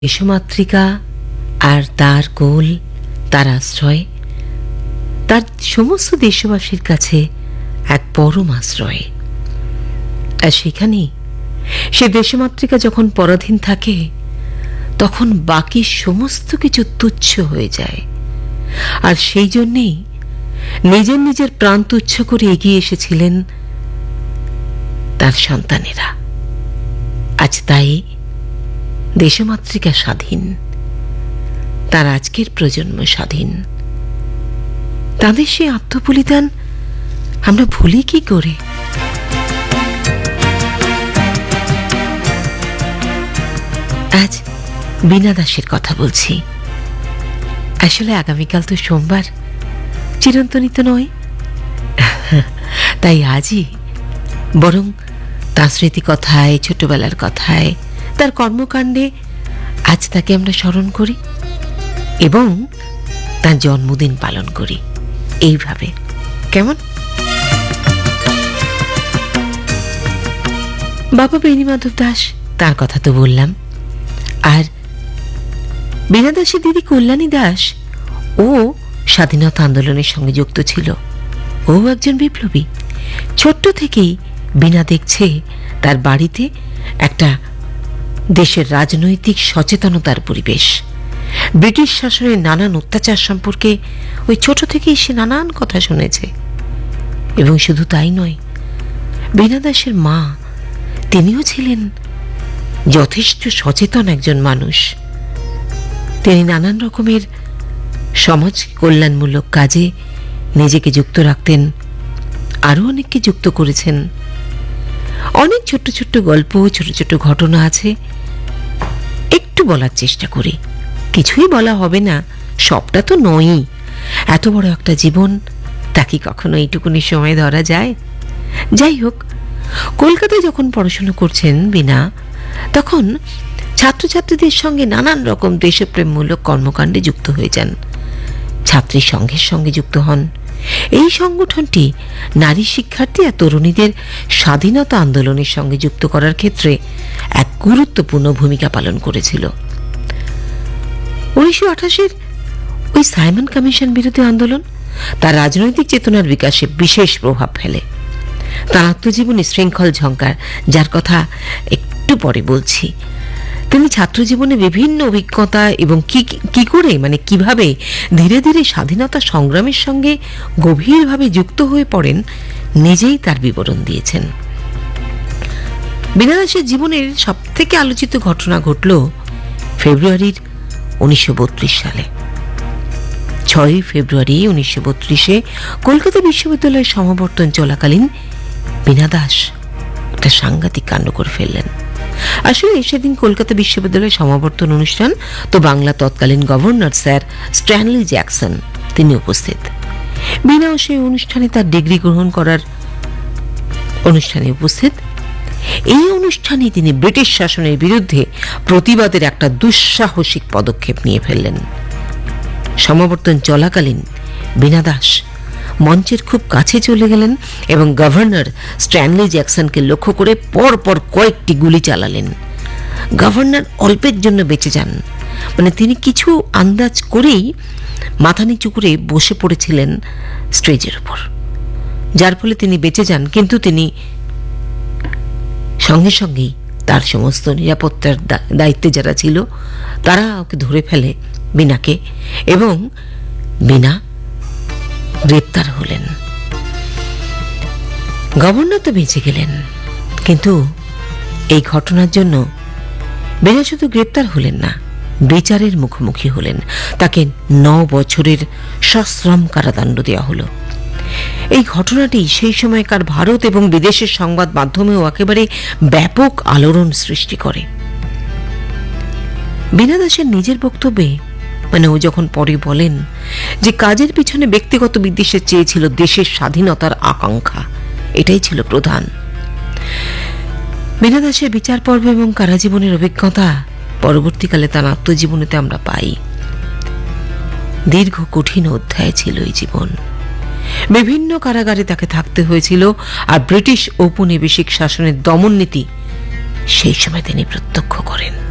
দেশমাতৃকা আর তার কোল, তার আশ্রয়, তার সমস্ত দেশবাসীর কাছে এক পরম আশ্রয়। আর সেখানেই সে দেশমাতৃকা যখন পরাধীন থাকে, তখন বাকি সমস্ত কিছু তুচ্ছ হয়ে যায়। আর সেই জন্যেই নিজের নিজের প্রাণ তুচ্ছ করে এগিয়ে এসেছিলেন তার সন্তানেরা। আজ তাই দেশমাতৃকা স্বাধীন, তার আজকের প্রজন্ম স্বাধীন। তাদের সেই আত্মবলিদান আমরা ভুলি কি করে? আজ বীণা দাসের কথা বলছি। আসলে আগামীকাল তো সোমবার, চিরন্তনী তো নয়, তাই আজই বরং তার স্মৃতি কথায়, ছোটবেলার কথায়, তার কর্মকাণ্ডে আজ তাকে আমরা স্মরণ করি এবং তার জন্মদিন পালন করি এইভাবে। কেমন? বাবা বেণীমাধব দাস, তার কথা তো বললাম। আর বীণা দাসের দিদি কল্যাণী দাস, ও স্বাধীনতা আন্দোলনের সঙ্গে যুক্ত ছিল। ও একজন বিপ্লবী। ছোট্ট থেকেই বীণা দেখছে তার বাড়িতে একটা দেশের রাজনৈতিক সচেতনতার পরিবেশ। ব্রিটিশ শাসনের নানান অত্যাচার সম্পর্কে ওই ছোট থেকেই সে নানান কথা শুনেছে। এবং শুধু তাই নয়, বীণা দাসের মা, তিনিও ছিলেন যথেষ্ট সচেতন একজন মানুষ। তিনি নানান রকমের সমাজ কল্যাণমূলক কাজে নিজেকে যুক্ত রাখতেন, আরো অনেককে যুক্ত করেছেন। অনেক ছোট্ট ছোট্ট গল্প, ছোট ছোট ঘটনা আছে, একটু বলার চেষ্টা করি। কিছুই বলা হবে না, সবটা তো নয়ই। এত বড় একটা জীবন, তা কি কখনো এইটুকুনি সময় ধরা যায়? যাই হোক, কলকাতায় যখন পড়াশোনা করছেন বীণা, তখন ছাত্রছাত্রীদের সঙ্গে নানান রকম দেশপ্রেমমূলক কর্মকাণ্ডে যুক্ত হয়ে যান। ছাত্রী সংঘের সঙ্গে যুক্ত হন। এই সংগঠনটি নারী শিক্ষার্থী আর তরুণীদের স্বাধীনতা আন্দোলনের সঙ্গে যুক্ত করার ক্ষেত্রে এক গুরুত্বপূর্ণ ভূমিকা পালন করেছিল। 1928-এর ওই সাইমন কমিশন বিরোধী আন্দোলন তার রাজনৈতিক চেতনার বিকাশে বিশেষ প্রভাব ফেলে। তার আত্মজীবনী শৃঙ্খল ঝঙ্কার, যার কথা একটু পরে বলছি, তিনি ছাত্রজীবনে বিভিন্ন অভিজ্ঞতা এবং কি করে কিভাবে ধীরে ধীরে স্বাধীনতা সংগ্রামের সঙ্গে গভীরভাবে যুক্ত হয়ে পড়েন, নিজেই তার বিবরণ দিয়েছেন। বীণা দাসের জীবনের সব থেকে আলোচিত ঘটনা ঘটল ফেব্রুয়ারির 1932 সালে। 6 ফেব্রুয়ারি 1932-এ কলকাতা বিশ্ববিদ্যালয়ের সমাবর্তন চলাকালীন বীণা দাস একটা সাংঘাতিক কাণ্ড করে ফেললেন। আসলে সেদিন কলকাতা বিশ্ববিদ্যালয়ের সমাবর্তন অনুষ্ঠান তো বাংলা তৎকালীন গভর্নর স্যার স্ট্যানলি জ্যাকসন, তিনি উপস্থিত। বীণাও সেই অনুষ্ঠানে তার ডিগ্রি গ্রহণ করার অনুষ্ঠানে উপস্থিত। এই অনুষ্ঠানে তিনি ব্রিটিশ শাসনের বিরুদ্ধে প্রতিবাদের একটা দুঃসাহসিক পদক্ষেপ নিয়ে ফেললেন। সমাবর্তন চলাকালীন বীণা দাস মঞ্চের খুব কাছে চলে গেলেন এবং গভর্নর স্ট্যানলি জ্যাকসনকে লক্ষ্য করে পরপর কয়েকটি গুলি চালালেন। গভর্নর অল্পের জন্য বেঁচে যান। তিনি কিছু আন্দাজ করেই মাথা নিচু করে বসে পড়েছিলেন স্টেজের উপর, যার ফলে তিনি বেঁচে যান। কিন্তু তিনি সঙ্গে সঙ্গেই তার সমস্ত নিরাপত্তার দায়িত্বে যারা ছিল, তারা ওকে ধরে ফেলে বীণাকে, এবং বীণা গ্রেপ্তার হলেন। গভর্নর তো বেঁচে গেলেন, কিন্তু এই ঘটনার জন্য বীণা শুধু গ্রেপ্তার হলেন না, বিচারের মুখোমুখি হলেন। তাকে 9 বছরের সশ্রম কারাদণ্ড দেওয়া হলো। এই ঘটনাটি সেই সময়কার ভারত এবং বিদেশের সংবাদ মাধ্যমেও একেবারে ব্যাপক আলোড়ন সৃষ্টি করে। বীণা দাসের নিজের বক্তব্যে ও যখন পরে বলেন যে কাজের পিছনে ব্যক্তিগত বিদ্বেষের চেয়ে ছিল দেশের স্বাধীনতার আকাঙ্ক্ষা, এটাই ছিল প্রধান। বীণা দাসের বিচার পর্ব এবং কারাজীবনের অভিজ্ঞতা পরবর্তীকালে তার আত্মজীবনীতে আমরা পাই। দীর্ঘ কঠিন অধ্যায় ছিল এই জীবন। বিভিন্ন কারাগারে তাকে থাকতে হয়েছিল, আর ব্রিটিশ ঔপনিবেশিক শাসনের দমন নীতি সেই সময় তিনি প্রত্যক্ষ করেন।